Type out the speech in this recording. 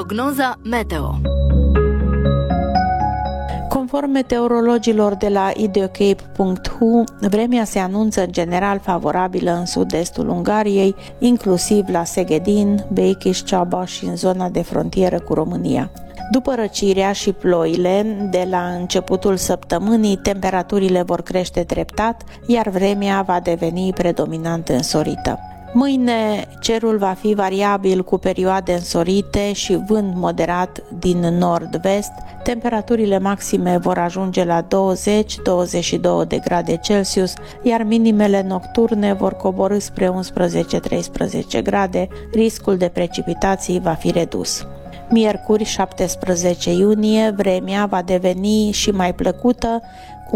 Prognoza meteo. Conform meteorologilor de la ideocape.hu, vremea se anunță în general favorabilă în sud-estul Ungariei, inclusiv la Szegedin, Békés Csaba și în zona de frontieră cu România. După răcirea și ploile, de la începutul săptămânii, temperaturile vor crește treptat, iar vremea va deveni predominant însorită. Mâine cerul va fi variabil cu perioade însorite și vânt moderat din nord-vest. Temperaturile maxime vor ajunge la 20-22 de grade Celsius, iar minimele nocturne vor coborî spre 11-13 grade. Riscul de precipitații va fi redus. Miercuri, 17 iunie, vremea va deveni și mai plăcută,